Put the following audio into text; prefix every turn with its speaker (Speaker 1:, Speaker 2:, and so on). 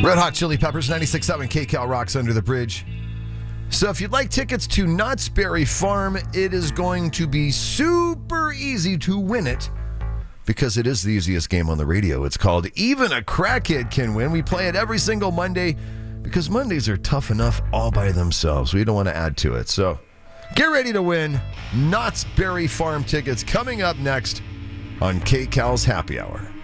Speaker 1: Red Hot Chili Peppers, 96.7 KCal rocks Under the Bridge. So if you'd like tickets to Knott's Berry Farm, it is going to be super easy to win it because it is the easiest game on the radio. It's called Even a Crackhead Can Win. We play it every single Monday because Mondays are tough enough all by themselves. We don't want to add to it. So get ready to win Knott's Berry Farm tickets coming up next on KCal's Happy Hour.